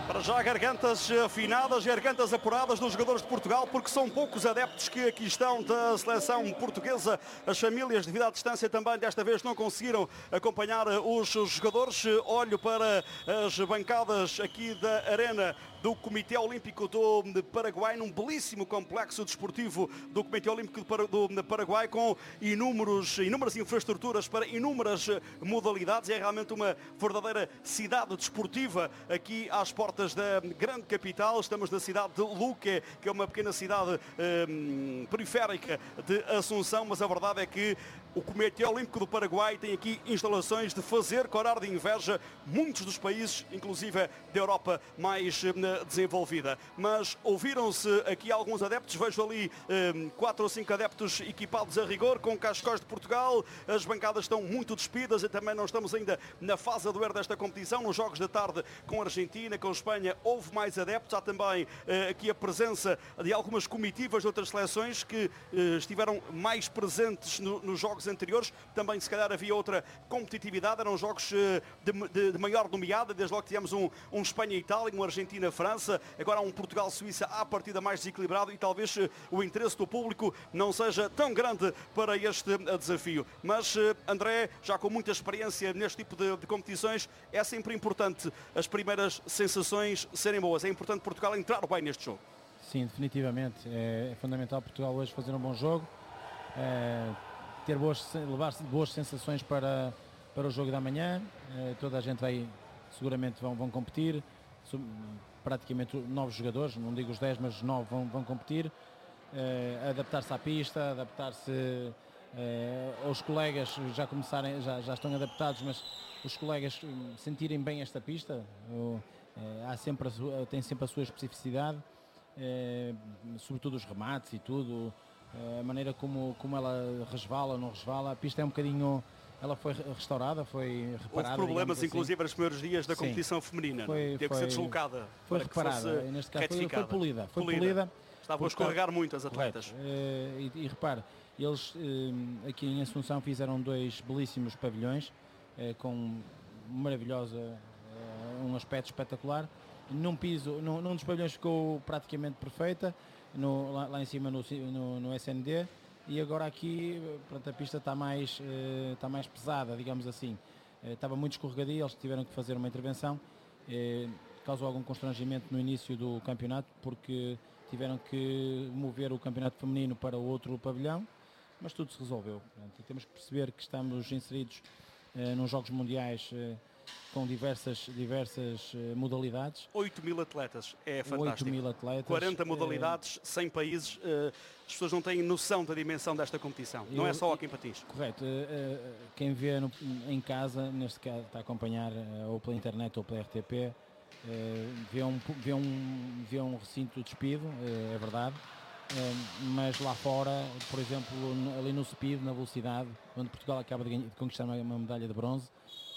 Para já gargantas afinadas, gargantas apuradas dos jogadores de Portugal, porque são poucos adeptos que aqui estão da seleção portuguesa. As famílias, devido à distância também, desta vez não conseguiram acompanhar os jogadores. Olho para as bancadas aqui da arena do Comitê Olímpico do Paraguai, num belíssimo complexo desportivo do Comitê Olímpico do Paraguai, com inúmeras infraestruturas para inúmeras modalidades. É realmente uma verdadeira cidade desportiva aqui às portas da grande capital. Estamos na cidade de Luque, que é uma pequena cidade periférica de Assunção, mas a verdade é que o Comitê Olímpico do Paraguai tem aqui instalações de fazer corar de inveja muitos dos países, inclusive da Europa mais desenvolvida. Mas ouviram-se aqui alguns adeptos, vejo ali 4 ou 5 adeptos equipados a rigor, com cascóis de Portugal. As bancadas estão muito despidas e também não estamos ainda na fase a doer desta competição. Nos jogos da tarde com a Argentina, com a Espanha, houve mais adeptos. Há também aqui a presença de algumas comitivas de outras seleções que estiveram mais presentes nos jogos anteriores. Também se calhar havia outra competitividade, eram jogos de maior nomeada. Desde logo tivemos um Espanha-Itália, um Argentina-França, agora um Portugal-Suíça à partida mais desequilibrado, e talvez o interesse do público não seja tão grande para este desafio. Mas André, já com muita experiência neste tipo de competições, é sempre importante as primeiras sensações serem boas. É importante Portugal entrar bem neste jogo. Sim, definitivamente. É fundamental Portugal hoje fazer um bom jogo, levar boas sensações para o jogo da manhã. Toda a gente seguramente vão competir. Praticamente 9 jogadores, não digo os 10, mas 9 vão competir. Adaptar-se à pista, adaptar-se aos colegas, já estão adaptados, mas os colegas sentirem bem esta pista. Tem sempre a sua especificidade, sobretudo os remates e tudo, a maneira como ela resvala ou não resvala. A pista é um bocadinho, ela foi restaurada, foi reparada. Houve problemas, assim, inclusive, nos primeiros dias da competição feminina. Teve que ser deslocada. Foi reparada, neste caso foi polida. Estavam a escorregar muito as atletas. E repare, eles aqui em Assunção fizeram 2 belíssimos pavilhões, com um aspecto espetacular. Num dos pavilhões ficou praticamente perfeita, lá em cima no SND, e agora aqui, pronto, a pista está mais pesada, digamos assim. Estava muito escorregadia, eles tiveram que fazer uma intervenção, causou algum constrangimento no início do campeonato, porque tiveram que mover o campeonato feminino para o outro pavilhão, mas tudo se resolveu. Portanto, temos que perceber que estamos inseridos nos Jogos Mundiais com diversas modalidades. 8.000 atletas, é fantástico. 8.000 atletas. 40 modalidades, 100 países. As pessoas não têm noção da dimensão desta competição. Não é só aqui em Patins. Correto. Quem vê em casa, neste caso está a acompanhar ou pela internet ou pela RTP, vê um recinto despido, é verdade. Mas lá fora, por exemplo, ali no speed, na velocidade, onde Portugal acaba de conquistar uma medalha de bronze,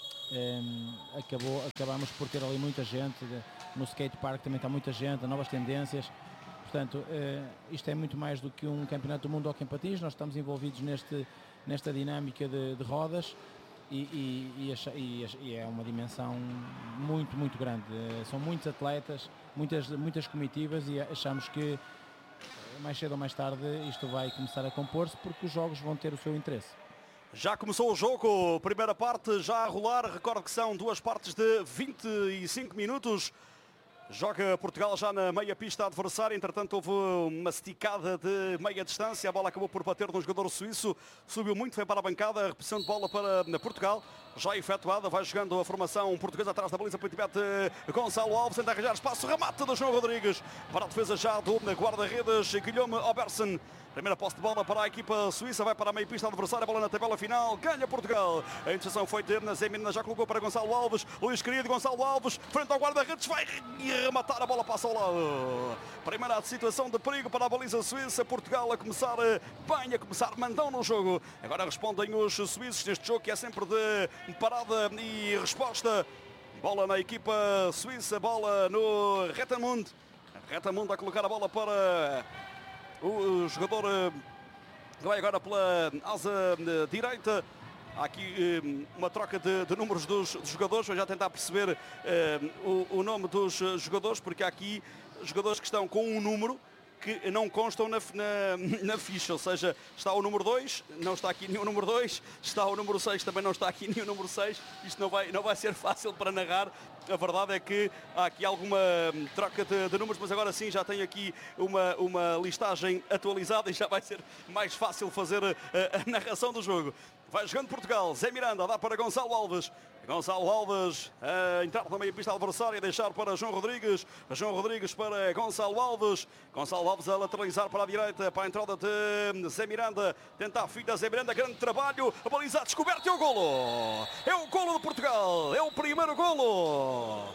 acabamos por ter ali muita gente. No skate park também está muita gente, novas tendências. Portanto, isto é muito mais do que um campeonato do mundo hockey em patins. Nós estamos envolvidos nesta dinâmica de rodas e é uma dimensão muito, muito grande. São muitos atletas, muitas comitivas, e achamos que mais cedo ou mais tarde isto vai começar a compor-se, porque os jogos vão ter o seu interesse. Já começou o jogo, primeira parte já a rolar. Recordo que são 2 partes de 25 minutos. Joga Portugal já na meia pista adversária. Entretanto, houve uma esticada de meia distância. A bola acabou por bater no jogador suíço. Subiu muito, foi para a bancada. A repetição de bola para Portugal, já efetuada. Vai jogando a formação portuguesa atrás da baliza. Pontivete Gonçalo Alves tenta arranjar espaço. Remate do João Rodrigues para a defesa já do guarda-redes Guilherme Obersen. Primeira posse de bola para a equipa suíça, vai para a meia pista adversária, bola na tabela final, ganha Portugal. A interseção foi de Zé Mina, já colocou para Gonçalo Alves, Luís Querido, Gonçalo Alves, frente ao guarda-redes, vai rematar, a bola passa ao lado. Primeira situação de perigo para a baliza suíça, Portugal a começar bem, a começar mandão no jogo. Agora respondem os suíços neste jogo, que é sempre de parada e resposta. Bola na equipa suíça, bola no Retamund. Retamund a colocar a bola para o jogador que vai agora pela asa direita. Há aqui uma troca de números dos jogadores. Vou já tentar perceber o nome dos jogadores, porque há aqui jogadores que estão com um número que não constam na ficha, ou seja, está o número 2, não está aqui nenhum número 2, está o número 6, também não está aqui nenhum número 6, isto não vai ser fácil para narrar. A verdade é que há aqui alguma troca de números, mas agora sim já tenho aqui uma listagem atualizada e já vai ser mais fácil fazer a narração do jogo. Vai jogando Portugal, Zé Miranda, dá para Gonçalo Alves. Gonçalo Alves a entrar na meia pista adversária, deixar para João Rodrigues. João Rodrigues para Gonçalo Alves. Gonçalo Alves a lateralizar para a direita, para a entrada de Zé Miranda. Tenta a fita Zé Miranda, grande trabalho. A baliza descoberta, é o golo. É o golo de Portugal, é o primeiro golo.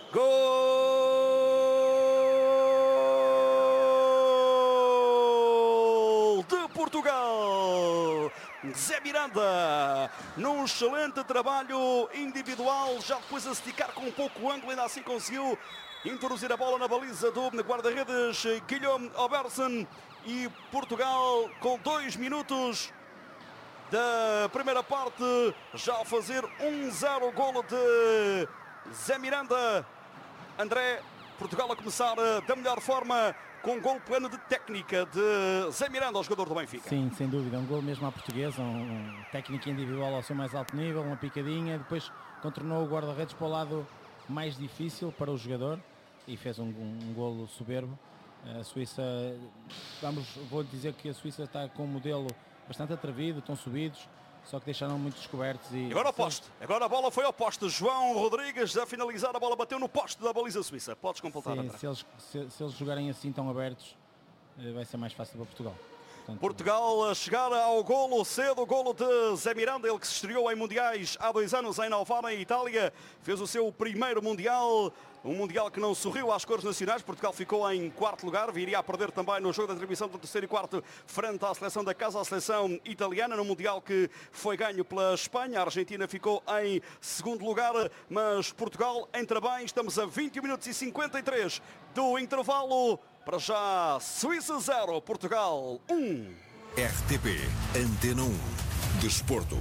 Gol de Portugal. Zé Miranda, num excelente trabalho individual, já depois a esticar com um pouco ângulo, ainda assim conseguiu introduzir a bola na baliza do guarda-redes Guilherme Obersen. E Portugal, com 2 minutos da primeira parte, já a fazer 1-0, golo de Zé Miranda. André, Portugal a começar da melhor forma, com um gol pleno de técnica de Zé Miranda, o jogador do Benfica. Sim, sem dúvida, um gol mesmo à portuguesa, técnica individual ao seu mais alto nível, uma picadinha, depois contornou o guarda-redes para o lado mais difícil para o jogador e fez um golo soberbo. A Suíça, vou dizer que a Suíça está com um modelo bastante atrevido, estão subidos, só que deixaram muito descobertos. E agora o poste, agora a bola foi ao poste. João Rodrigues a finalizar, a bola bateu no poste da baliza suíça. Podes completar. Sim, se eles jogarem assim tão abertos, vai ser mais fácil para Portugal. Portanto, Portugal a chegar ao golo cedo, o golo de Zé Miranda, ele que se estreou em mundiais há 2 anos em Novara, em Itália, fez o seu primeiro mundial. Um mundial que não sorriu às cores nacionais. Portugal ficou em 4º lugar, viria a perder também no jogo da atribuição do 3º e 4º frente à seleção da casa, à seleção italiana, no mundial que foi ganho pela Espanha. A Argentina ficou em 2º lugar, mas Portugal entra bem. Estamos a 21 minutos e 53 do intervalo. Para já, Suíça 0, Portugal 1. RTP Antena 1 Desporto.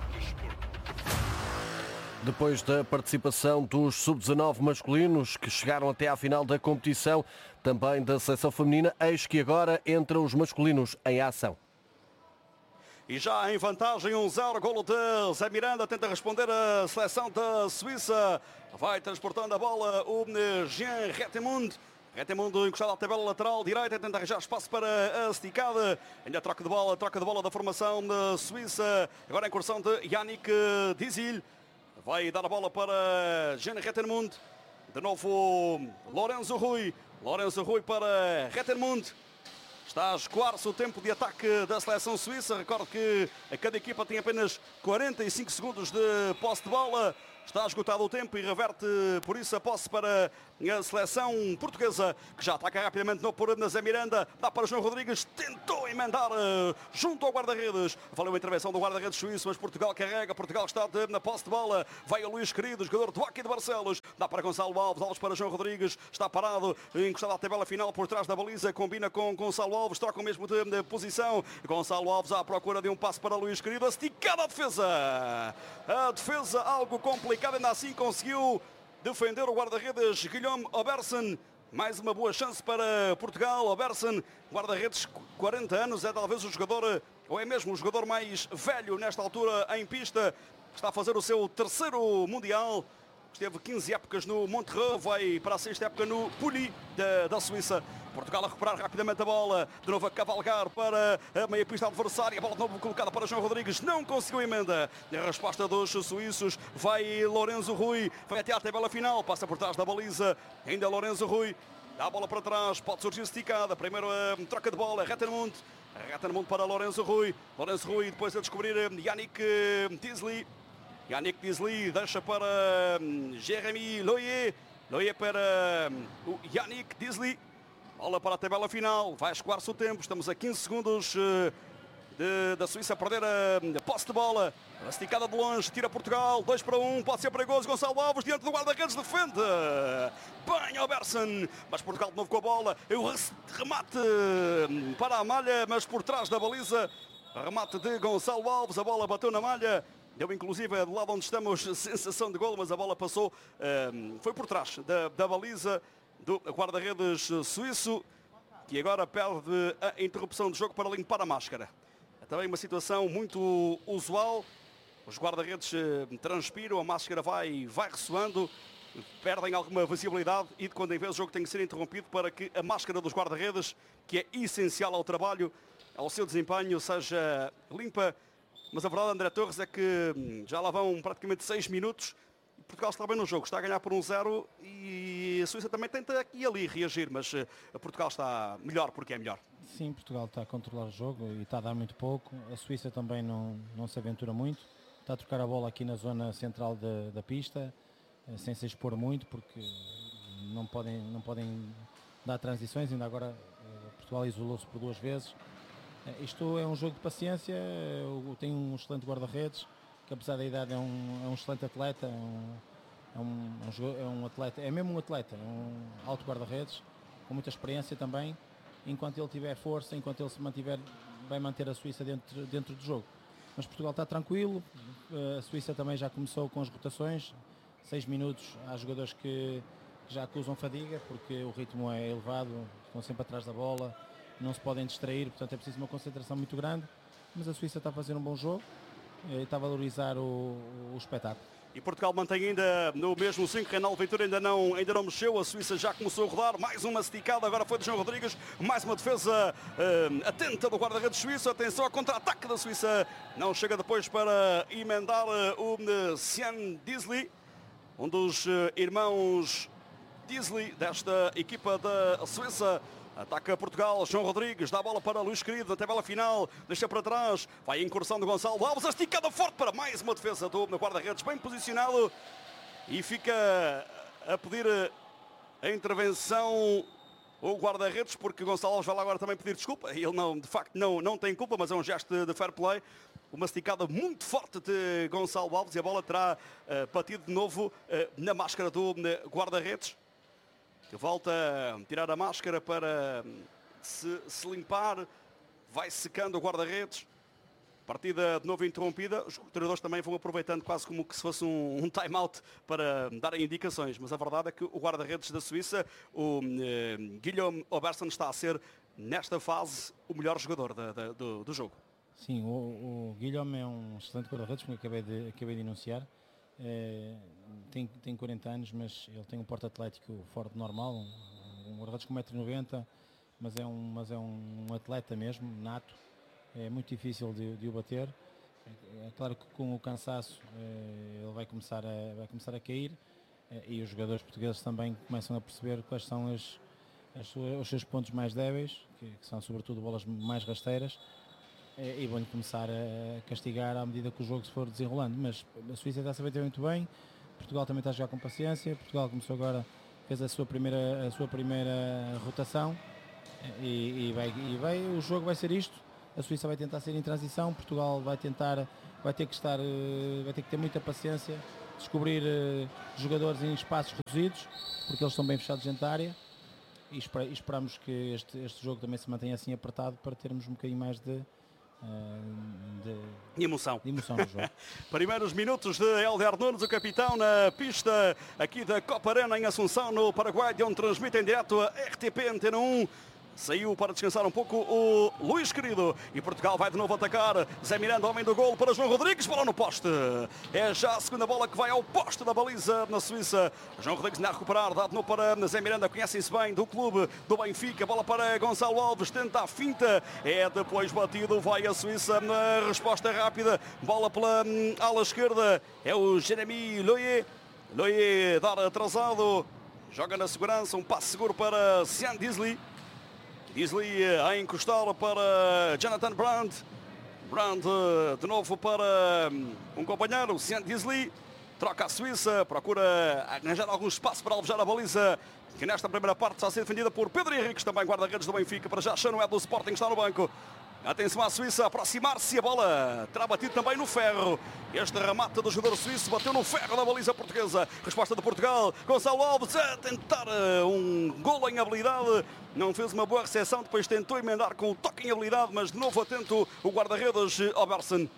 Depois da participação dos sub-19 masculinos que chegaram até à final da competição, também da seleção feminina, eis que agora entram os masculinos em ação. E já em vantagem 1-0, golo de Zé Miranda, tenta responder a seleção da Suíça. Vai transportando a bola o Jean Retemund. Retemund encostado à tabela lateral direita, tenta arranjar espaço para a esticada. Ainda troca de bola da formação da Suíça. Agora a incursão de Yannick Dizil. Vai dar a bola para Jean Retemund. De novo Lorenzo Rui. Lorenzo Rui para Retemund. Está a escoar-se o tempo de ataque da seleção suíça. Recordo que a cada equipa tem apenas 45 segundos de posse de bola. Está esgotado o tempo e reverte por isso a posse para a seleção portuguesa, que já ataca rapidamente no por Zé Miranda. Dá para João Rodrigues, tentou emendar junto ao guarda-redes. Valeu a intervenção do guarda-redes suíço, mas Portugal carrega. Portugal está na posse de bola. Vai a Luís Querido, jogador do Hockey de Barcelos. Dá para Gonçalo Alves, Alves para João Rodrigues. Está parado, encostado à tabela final por trás da baliza. Combina com Gonçalo Alves, troca o mesmo de posição. Gonçalo Alves à procura de um passo para Luís Querido. Esticada a defesa. A defesa algo complicada, ainda assim conseguiu defender o guarda-redes Guilherme Obersen. Mais uma boa chance para Portugal. Obersen, guarda-redes, 40 anos, é talvez o jogador, ou é mesmo o jogador mais velho nesta altura em pista. Está a fazer o seu 3º Mundial. Esteve 15 épocas no Montreux, vai para a 6ª época no Puli da Suíça. Portugal a recuperar rapidamente a bola, de novo a cavalgar para a meia pista adversária, a bola de novo colocada para João Rodrigues, não conseguiu emenda. A resposta dos suíços, vai Lorenzo Rui, vai até à tabela final, passa por trás da baliza, ainda Lorenzo Rui, dá a bola para trás, pode surgir esticada, primeiro a troca de bola, Retemund para Lorenzo Rui, depois a descobrir Yannick Dizli. Yannick Dizli deixa para Jérémy Loyer para o Yannick Dizli. Bola para a tabela final, vai escoar-se o tempo, estamos a 15 segundos da Suíça a perder a posse de bola. A esticada de longe, tira Portugal, 2-1, pode ser perigoso. Gonçalo Alves diante do guarda-redes, defende. Bem, Obersen, mas Portugal de novo com a bola. O remate para a malha, mas por trás da baliza. Remate de Gonçalo Alves, a bola bateu na malha. Deu inclusive do lado onde estamos sensação de golo, mas a bola passou, foi por trás da baliza do guarda-redes suíço, que agora perde a interrupção de jogo para limpar a máscara. É também uma situação muito usual. Os guarda-redes transpiram, a máscara vai ressoando, perdem alguma visibilidade e de quando em vez o jogo tem que ser interrompido para que a máscara dos guarda-redes, que é essencial ao trabalho, ao seu desempenho, seja limpa. Mas a verdade, André Torres, é que já lá vão praticamente 6 minutos. Portugal está bem no jogo, está a ganhar por 1-0 e a Suíça também tenta aqui e ali reagir, mas Portugal está melhor porque é melhor. Sim, Portugal está a controlar o jogo e está a dar muito pouco. A Suíça também não se aventura muito. Está a trocar a bola aqui na zona central da pista, sem se expor muito, porque não podem dar transições. Ainda agora Portugal isolou-se por 2 vezes. Isto é um jogo de paciência. Eu tenho um excelente guarda-redes, que apesar da idade é um excelente atleta, é um atleta, é mesmo um atleta, é um alto guarda-redes, com muita experiência também. Enquanto ele tiver força, enquanto ele se mantiver, vai manter a Suíça dentro do jogo. Mas Portugal está tranquilo, a Suíça também já começou com as rotações, 6 minutos, há jogadores que já acusam fadiga, porque o ritmo é elevado, estão sempre atrás da bola, não se podem distrair, portanto é preciso uma concentração muito grande, mas a Suíça está a fazer um bom jogo, está a valorizar o espetáculo. E Portugal mantém ainda no mesmo 5, Reinaldo Ventura ainda não mexeu, a Suíça já começou a rodar, mais uma esticada, agora foi de João Rodrigues, mais uma defesa atenta do guarda-redes suíço, atenção ao contra-ataque da Suíça, não chega depois para emendar o Sian Disley, um dos irmãos Disley desta equipa da Suíça. Ataca Portugal, João Rodrigues, dá a bola para Luís Querido, na tabela final, deixa para trás, vai a incursão de Gonçalo Alves, a esticada forte para mais uma defesa do guarda-redes, bem posicionado, e fica a pedir a intervenção o guarda-redes, porque Gonçalo Alves vai lá agora também pedir desculpa, ele de facto não tem culpa, mas é um gesto de fair play, uma esticada muito forte de Gonçalo Alves e a bola terá batido de novo na máscara do guarda-redes. Que volta a tirar a máscara para se limpar, vai secando o guarda-redes, partida de novo interrompida, os treinadores também vão aproveitando quase como que se fosse um time-out para darem indicações, mas a verdade é que o guarda-redes da Suíça, o Guillaume Oberson, está a ser, nesta fase, o melhor jogador do jogo. Sim, o Guilherme é um excelente guarda-redes, como acabei de enunciar. Tem 40 anos, mas ele tem um porte atlético fora de normal, um guarda-redes com 1,90 m, mas é um atleta mesmo, nato, é muito difícil de o bater. É claro que com o cansaço ele vai começar a cair, e os jogadores portugueses também começam a perceber quais são os seus pontos mais débeis, que são sobretudo bolas mais rasteiras, e vão começar a castigar à medida que o jogo se for desenrolando. Mas a Suíça está a saber muito bem, Portugal também está a jogar com paciência, Portugal começou agora, fez a sua primeira rotação, e o jogo vai ser isto. A Suíça vai tentar ser em transição, Portugal vai ter que ter muita paciência, descobrir jogadores em espaços reduzidos, porque eles estão bem fechados dentro da área, e esperamos que este jogo também se mantenha assim apertado para termos um bocadinho mais de emoção no jogo. Primeiros minutos de Hélder Nunes, o capitão, na pista aqui da Copa Arena em Assunção, no Paraguai, de onde transmite em direto a RTP Antena 1. Saiu para descansar um pouco o Luís Querido e Portugal vai de novo atacar. Zé Miranda, homem do golo, para João Rodrigues, bola no poste. É já a segunda bola que vai ao poste da baliza na Suíça. João Rodrigues ainda a recuperar, dá de novo para Zé Miranda, conhecem-se bem, do clube do Benfica. Bola para Gonçalo Alves, tenta a finta, é depois batido, vai a Suíça na resposta rápida. Bola pela ala esquerda, é o Jeremy Loyer. Loyer dar atrasado, joga na segurança, um passe seguro para Sian Disley. Disley a encostar para Jonathan Brandt. Brandt de novo para um companheiro, Sian Disley. Troca a Suíça, procura arranjar algum espaço para alvejar a baliza, que nesta primeira parte está a ser defendida por Pedro Henriques, também guarda-redes do Benfica. Para já, Chanoé do Sporting está no banco. Atenção à Suíça, aproximar-se, a bola terá batido também no ferro. Este remate do jogador suíço bateu no ferro da baliza portuguesa. Resposta de Portugal, Gonçalo Alves a tentar um golo em habilidade. Não fez uma boa recepção, depois tentou emendar com o toque em habilidade, mas de novo atento o guarda-redes Oberson.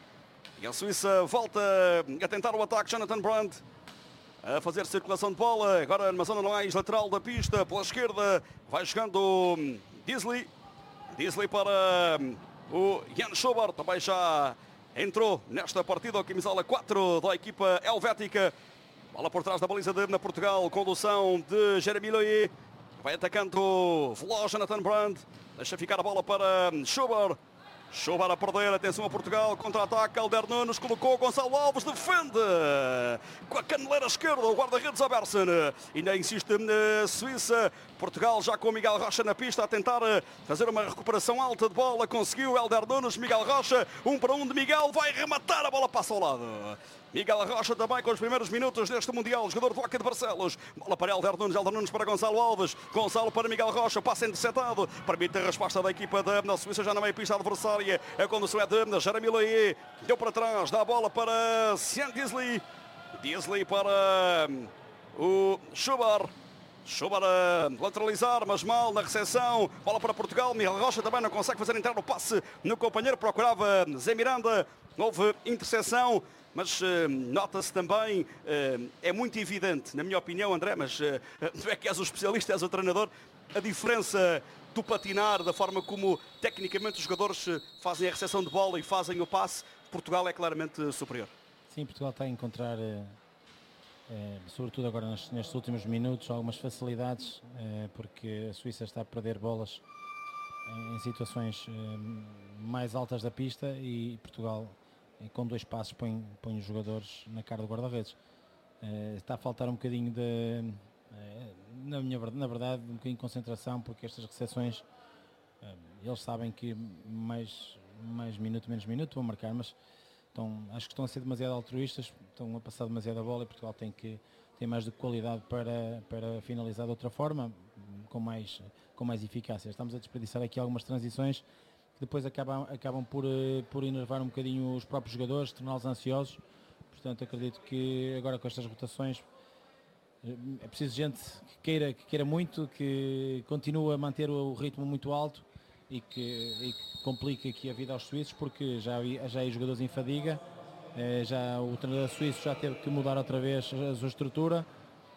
E a Suíça volta a tentar o ataque. Jonathan Brandt a fazer circulação de bola. Agora numa zona mais lateral da pista. Pela esquerda vai jogando Disley. Disley para o Jan Schobert. Também já entrou nesta partida. A camisola 4 da equipa helvética. Bola por trás da baliza de Portugal. Condução de Jérémy Loyer. Vai atacando veloz Jonathan Brandt. Deixa ficar a bola para Schobert. Schobert a perder, atenção a Portugal, contra-ataque, Helder Nunes colocou, Gonçalo Alves defende com a caneleira esquerda, o guarda-redes Obersen. Ainda insiste na Suíça, Portugal já com o Miguel Rocha na pista a tentar fazer uma recuperação alta de bola, conseguiu Helder Nunes, Miguel Rocha, 1 para 1 de Miguel, vai rematar, a bola passa ao lado. Miguel Rocha também com os primeiros minutos deste Mundial, jogador do Hockey de Barcelos. Bola para Helder Nunes para Gonçalo Alves. Gonçalo para Miguel Rocha, passa interceptado. Permite a resposta da equipa da Suíça já na meia pista adversária. A condução é de Jérémy Loyer. Deu para trás, dá a bola para Sian Disley. Disley para o Schobert. Schobert a lateralizar, mas mal na recepção. Bola para Portugal. Miguel Rocha também não consegue fazer entrar o passe no companheiro. Procurava Zé Miranda. Houve interseção. Mas nota-se também, é muito evidente, na minha opinião, André, mas tu é que és o especialista, és o treinador, a diferença do patinar, da forma como tecnicamente os jogadores fazem a recepção de bola e fazem o passe. Portugal é claramente superior. Sim, Portugal está a encontrar, sobretudo agora nestes últimos minutos, algumas facilidades, porque a Suíça está a perder bolas em situações mais altas da pista e Portugal, com 2 passos, põe os jogadores na cara do guarda-redes. Está a faltar um bocadinho na verdade, um bocadinho de concentração, porque estas recepções, eles sabem que mais minuto, menos minuto vão marcar, mas acho que estão a ser demasiado altruístas, estão a passar demasiado a bola e Portugal tem mais de qualidade para finalizar de outra forma, com mais eficácia. Estamos a desperdiçar aqui algumas transições que depois acabam por enervar um bocadinho os próprios jogadores, torná-los ansiosos. Portanto, acredito que agora com estas rotações é preciso gente que queira muito, que continue a manter o ritmo muito alto e que complique aqui a vida aos suíços, porque já há jogadores em fadiga, já o treinador suíço já teve que mudar outra vez a sua estrutura.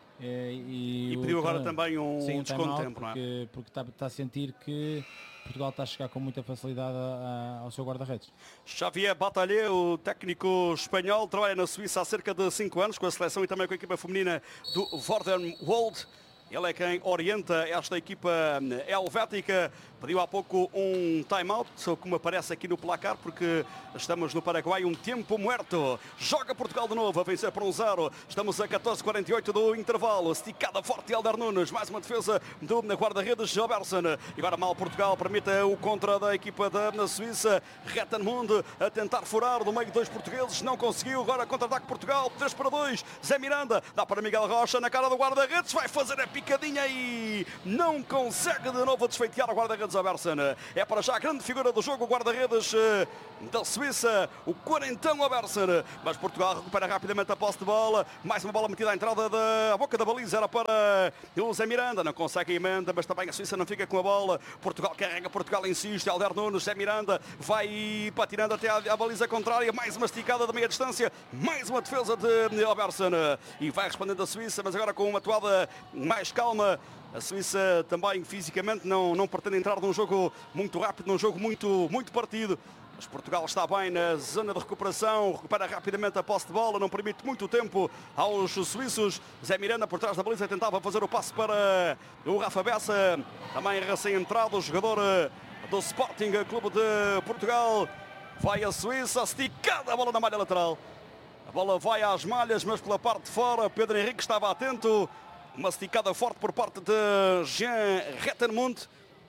E pediu agora também um desconto de tempo, não é? Porque está a sentir que Portugal está a chegar com muita facilidade ao seu guarda-redes. Xavier Batalha, o técnico espanhol, trabalha na Suíça há cerca de 5 anos com a seleção e também com a equipa feminina do Vorderwald. Ele é quem orienta esta equipa helvética. Pediu há pouco um time-out, como aparece aqui no placar, porque estamos no Paraguai, um tempo muerto. Joga Portugal de novo, a vencer por 1-0. Estamos a 14:48 do intervalo. Esticada forte Helder Nunes, mais uma defesa do guarda-redes Obersen. E agora mal Portugal permite o contra da equipa da Suíça. Rettenmund a tentar furar do meio 2 portugueses, não conseguiu. Agora contra-ataque Portugal, 3-2. Zé Miranda dá para Miguel Rocha na cara do guarda-redes, vai fazer a picadinha e não consegue de novo desfeitear o guarda-redes Obersen. É para já a grande figura do jogo, o guarda-redes da Suíça, o quarentão Obersen. Mas Portugal recupera rapidamente a posse de bola. Mais uma bola metida à entrada da boca da baliza, era para o Zé Miranda. Não consegue a emenda, mas também a Suíça não fica com a bola. Portugal carrega, Portugal insiste. Helder Nunes, Zé Miranda vai patinando até à baliza contrária. Mais uma esticada de meia distância. Mais uma defesa de Obersen. E vai respondendo a Suíça, mas agora com uma atuada mais calma. A Suíça também fisicamente não pretende entrar num jogo muito rápido, num jogo muito partido. Mas Portugal está bem na zona de recuperação, recupera rapidamente a posse de bola, não permite muito tempo aos suíços. Zé Miranda por trás da baliza tentava fazer o passe para o Rafa Bessa, também recém-entrado, o jogador do Sporting Clube de Portugal. Vai a Suíça, esticada a bola na malha lateral. A bola vai às malhas, mas pela parte de fora, Pedro Henrique estava atento. Uma esticada forte por parte de Jean Rettenmund,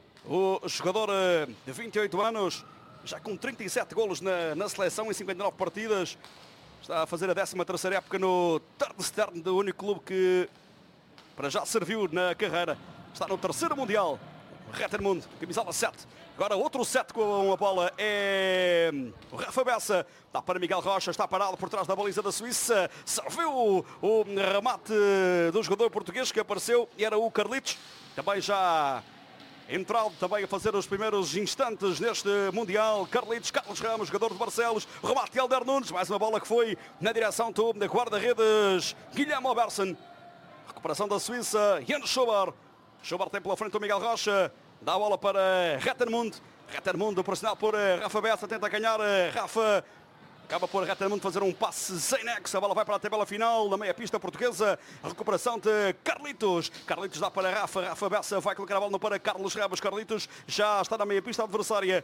o jogador de 28 anos, já com 37 golos na seleção em 59 partidas. Está a fazer a 13ª época no Ternstern, do único clube que para já serviu na carreira. Está no 3º Mundial. Rettenmund, camisola 7. Agora outro 7 com a bola é o Rafa Bessa. Dá para Miguel Rocha, está parado por trás da baliza da Suíça. Serviu o remate do jogador português que apareceu, era o Carlitos. Também já entrado também a fazer os primeiros instantes neste Mundial. Carlos Ramos, jogador de Barcelos, remate de Helder Nunes, mais uma bola que foi na direção do guarda-redes Guilherme Obersen. Recuperação da Suíça, Jan Schober. Schober tem pela frente o Miguel Rocha, dá a bola para Rettermund. Rettermund pressionado por Rafa Bessa, tenta ganhar Rafa. Acaba por Rettermund fazer um passe sem nexo. A bola vai para a tabela final na meia pista portuguesa. A recuperação de Carlitos. Carlitos dá para Rafa. Rafa Bessa vai colocar a bola para Carlos Ramos. Carlitos já está na meia pista adversária.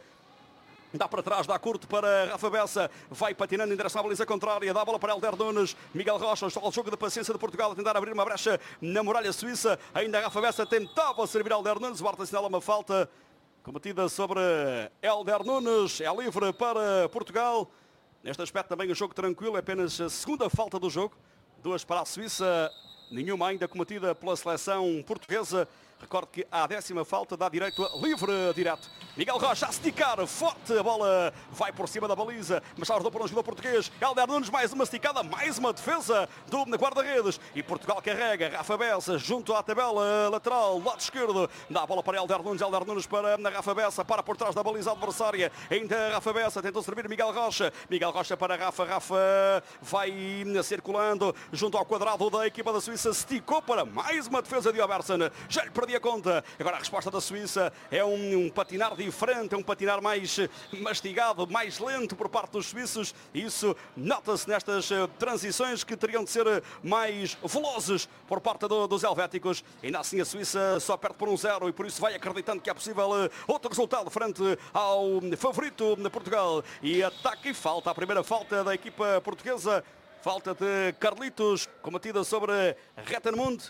Dá para trás, dá curto para Rafa Bessa. Vai patinando em direção à baliza contrária. Dá a bola para Helder Nunes. Miguel Rocha está ao jogo da paciência de Portugal a tentar abrir uma brecha na muralha suíça. Ainda Rafa Bessa tentava servir Helder Nunes. O árbitro assinala uma falta cometida sobre Helder Nunes. É livre para Portugal. Neste aspecto também o jogo tranquilo, é apenas a segunda falta do jogo. 2 para a Suíça, nenhuma ainda cometida pela seleção portuguesa. Recordo que a 10ª falta dá direito a livre direto. Miguel Rocha a esticar, forte, a bola vai por cima da baliza, mas salvador por um jogador português. Helder Nunes, mais uma esticada, mais uma defesa do guarda-redes. E Portugal carrega, Rafa Bessa junto à tabela lateral, lado esquerdo. Dá a bola para Helder Nunes para Rafa Bessa, para por trás da baliza adversária. Ainda Rafa Bessa, tentou servir Miguel Rocha. Miguel Rocha para Rafa, Rafa vai circulando junto ao quadrado da equipa da Suíça. Esticou para mais uma defesa de Obersen. Já lhe perdi a conta. Agora a resposta da Suíça é um patinar diferente, é um patinar mais mastigado, mais lento por parte dos suíços. E isso nota-se nestas transições que teriam de ser mais velozes por parte dos helvéticos. Ainda assim a Suíça só perde por 1-0 e por isso vai acreditando que é possível outro resultado frente ao favorito de Portugal. E ataque e falta, a primeira falta da equipa portuguesa. Falta de Carlitos, cometida sobre Rettermund.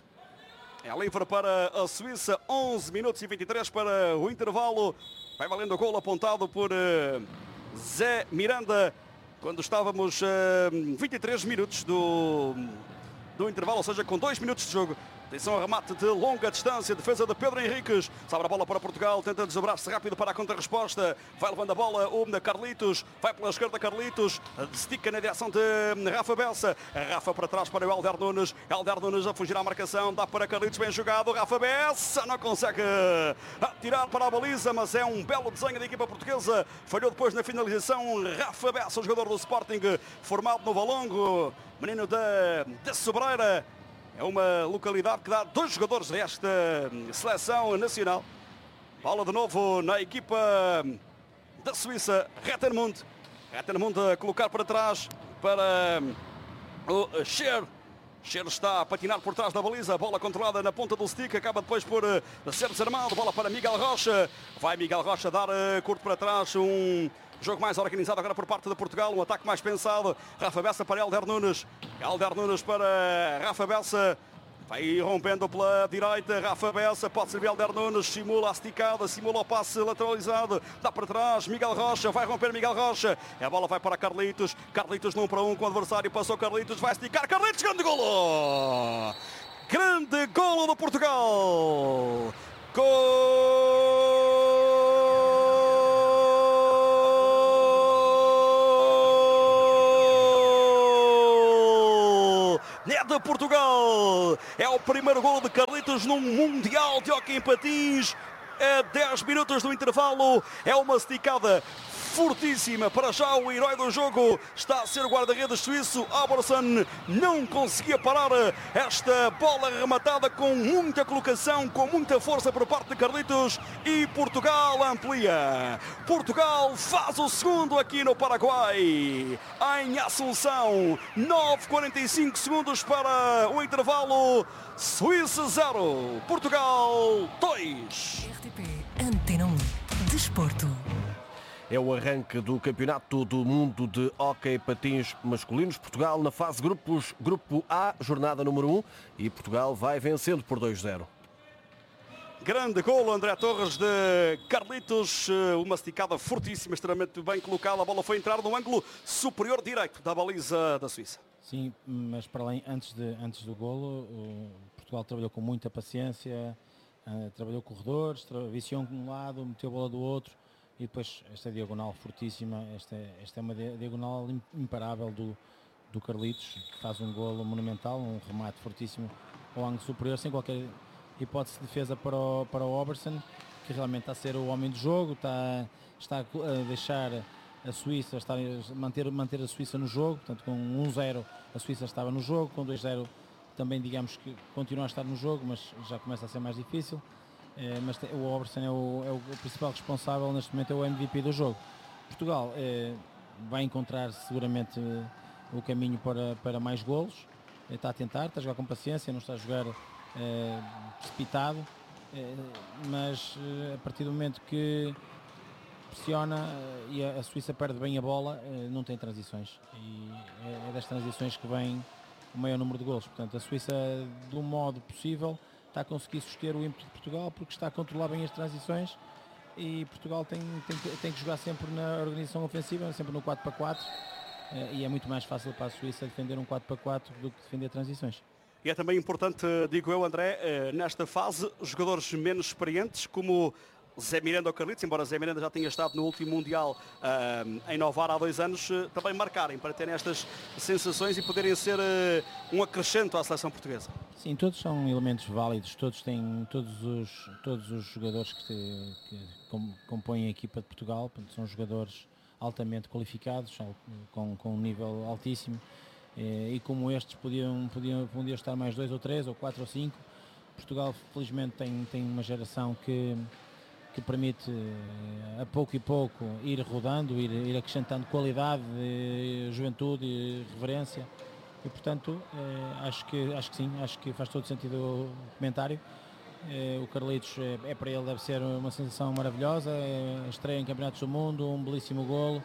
É livre para a Suíça, 11 minutos e 23 para o intervalo. Vai valendo o golo apontado por Zé Miranda, quando estávamos 23 minutos do intervalo, ou seja, com 2 minutos de jogo. Atenção ao remate de longa distância, defesa de Pedro Henriques. Sabe a bola para Portugal, tenta desdobrar-se rápido para a contra-resposta. Vai levando a bola o Carlitos, vai pela esquerda Carlitos, estica na direção de Rafa Bessa. Rafa para trás para o Helder Nunes. Helder Nunes a fugir à marcação, dá para Carlitos, bem jogado. Rafa Bessa não consegue atirar para a baliza, mas é um belo desenho da equipa portuguesa. Falhou depois na finalização Rafa Bessa, o jogador do Sporting, formado no Valongo, menino da Sobreira. É uma localidade que dá 2 jogadores desta seleção nacional. Bola de novo na equipa da Suíça. Rettermund. Rettermund a colocar para trás para o Scher. Scher está a patinar por trás da baliza. Bola controlada na ponta do stick. Acaba depois por ser desarmado. Bola para Miguel Rocha. Vai Miguel Rocha dar curto para trás. Um jogo mais organizado agora por parte de Portugal. Um ataque mais pensado. Rafa Bessa para Helder Nunes. Helder Nunes para Rafa Bessa. Vai rompendo pela direita. Rafa Bessa pode servir Helder Nunes. Simula a esticada. Simula o passe lateralizado. Dá para trás. Miguel Rocha. Vai romper Miguel Rocha. A bola vai para Carlitos. Carlitos num para um com o adversário. Passou Carlitos. Vai esticar. Carlitos. Grande golo! Grande golo do Portugal! Gol! É de Portugal. É o primeiro golo de Carlitos num Mundial de hóquei em patins. A 10 minutos do intervalo. É uma esticada fortíssima. Para já o herói do jogo está a ser o guarda-redes suíço. Obersen não conseguia parar esta bola rematada com muita colocação, com muita força por parte de Carlitos. E Portugal amplia. Portugal faz o segundo aqui no Paraguai, em Assunção. 9:45 segundos para o intervalo. Suíça 0, Portugal 2. RTP Antena 1 Desporto. É o arranque do Campeonato do Mundo de Hóquei Patins Masculinos. Portugal na fase grupos, Grupo A, jornada número 1. E Portugal vai vencendo por 2-0. Grande golo, André Torres, de Carlitos. Uma esticada fortíssima, extremamente bem colocada. A bola foi entrar no ângulo superior direito da baliza da Suíça. Sim, mas para além, antes do golo, Portugal trabalhou com muita paciência, trabalhou corredores, viciou de um lado, meteu a bola do outro. E depois esta diagonal fortíssima, esta é uma diagonal imparável do Carlitos, que faz um golo monumental, um remate fortíssimo ao ângulo superior, sem qualquer hipótese de defesa para o Obersen, que realmente está a ser o homem do jogo, está a deixar a Suíça, manter a Suíça no jogo, portanto com 1-0 a Suíça estava no jogo, com 2-0 também digamos que continua a estar no jogo, mas já começa a ser mais difícil. Mas o Obersen é o principal responsável, neste momento é o MVP do jogo. Portugal vai encontrar seguramente o caminho para mais golos, está a tentar, está a jogar com paciência, não está a jogar precipitado, mas a partir do momento que pressiona e a Suíça perde bem a bola, não tem transições, e é das transições que vem o maior número de golos. Portanto, a Suíça, do modo possível, está a conseguir suster o ímpeto de Portugal, porque está a controlar bem as transições, e Portugal tem que jogar sempre na organização ofensiva, sempre no 4-4, e é muito mais fácil para a Suíça defender um 4-4 do que defender transições. E é também importante, digo eu, André, nesta fase, jogadores menos experientes, como Zé Miranda ou Carlitos, embora Zé Miranda já tenha estado no último Mundial em Novar há 2 anos, também marcarem para terem estas sensações e poderem ser um acrescento à seleção portuguesa. Sim, todos são elementos válidos, todos os jogadores que compõem a equipa de Portugal, são jogadores altamente qualificados, com um nível altíssimo, e como estes podiam estar mais 2 ou 3 ou 4 ou 5. Portugal felizmente tem uma geração que permite a pouco e pouco ir rodando, ir acrescentando qualidade, juventude e reverência, e portanto acho que sim, acho que faz todo sentido o comentário. O Carlitos, para ele deve ser uma sensação maravilhosa, estreia em Campeonatos do Mundo, um belíssimo golo,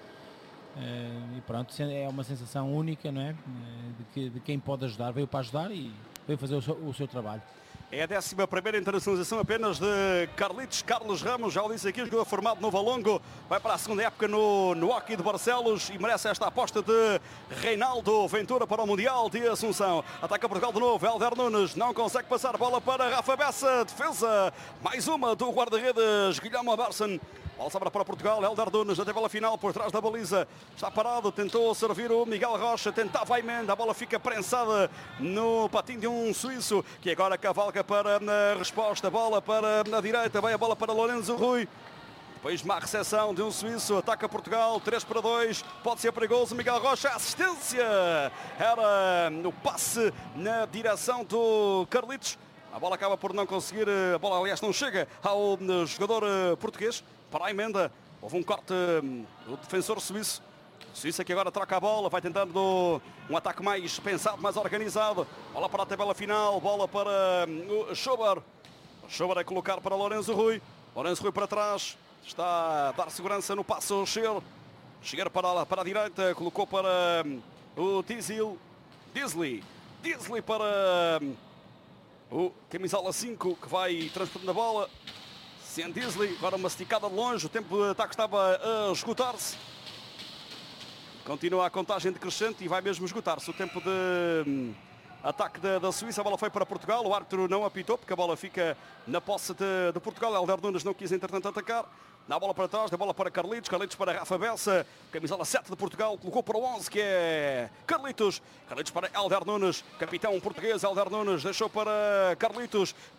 e pronto, é uma sensação única, não é? De quem pode ajudar, veio para ajudar e veio fazer o seu trabalho. É a 11ª internacionalização apenas de Carlitos Carlos Ramos, já o disse aqui, jogador formado no Valongo, vai para a segunda época no Hockey de Barcelos e merece esta aposta de Reinaldo Ventura para o Mundial de Assunção. Ataca Portugal de novo, Hélder Nunes não consegue passar, bola para Rafa Bessa, defesa, mais uma do guarda-redes Guilherme Obersen. Bola sobra para Portugal, Hélder Nunes na tabela final por trás da baliza, está parado, tentou servir o Miguel Rocha, tentava a emenda, a bola fica prensada no patinho de um suíço, que agora cavalga para a resposta, bola para a direita, vai a bola para Lorenzo Rui. Depois de uma recepção de um suíço, ataca Portugal, 3-2, pode ser perigoso, Miguel Rocha, assistência, era o passe na direção do Carlitos. A bola acaba por não conseguir, a bola aliás não chega ao jogador português. Para a emenda, houve um corte do defensor suíço. O suíço que agora troca a bola, vai tentando um ataque mais pensado, mais organizado. Bola para a tabela final, bola para o Schober. O Schober a colocar para Lorenzo Rui. Lorenzo Rui para trás, está a dar segurança no passo Scher. Chegar para a direita, colocou para o Disley para o camisola 5, que vai transportando a bola. Sem Disley, agora uma esticada de longe, o tempo de ataque estava a esgotar-se. Continua a contagem decrescente e vai mesmo esgotar-se o tempo de ataque da Suíça. A bola foi para Portugal, o árbitro não apitou porque a bola fica na posse de Portugal. Hélder Nunes não quis entretanto atacar. Dá a bola para trás, dá a bola para Carlitos para Rafa Bessa, camisola 7 de Portugal, colocou para o 11 que é Carlitos para Hélder Nunes, capitão português. Hélder Nunes deixou para Carlitos,